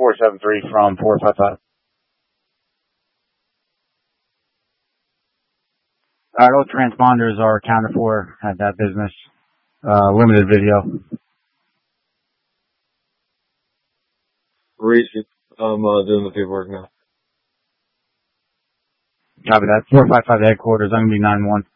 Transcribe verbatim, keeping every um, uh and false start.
four seven three from four five five. All right, all transponders are accounted for at that business. Uh, limited video. Reach it. I'm uh, doing the paperwork now. Copy that. four five five headquarters. I'm going to be nine one.